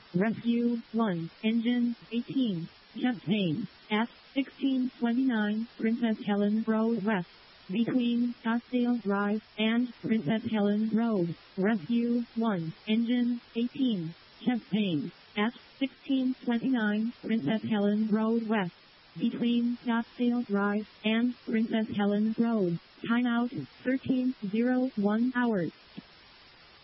Rescue 1, Engine 18, Champaign, F-1629, Princess Helen Road West, between Scottsdale Drive and Princess Helen Road. Rescue 1, Engine 18, Champaign, F-1629, Princess Helen Road West, between Scottsdale Drive and Princess Helen Road. Timeout 13:01 hours.